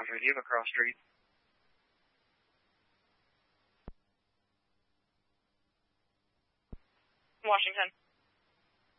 Roger. Do you have a cross street? Washington.